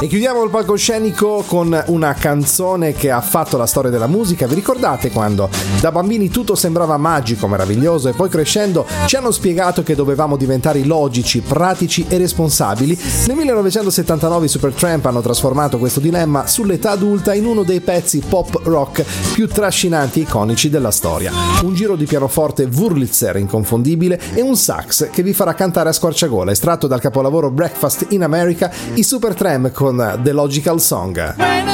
E chiudiamo il palcoscenico con una canzone che ha fatto la storia della musica. Vi ricordate quando da bambini tutto sembrava magico, meraviglioso e poi crescendo ci hanno spiegato che dovevamo diventare logici, pratici e responsabili? Nel 1979 i Supertramp hanno trasformato questo dilemma sull'età adulta in uno dei pezzi pop rock più trascinanti e iconici della storia. Un giro di pianoforte Wurlitzer inconfondibile e un sax che vi farà cantare a squarciagola, estratto dal capolavoro Breakfast in America, i Supertramp con The Logical Song.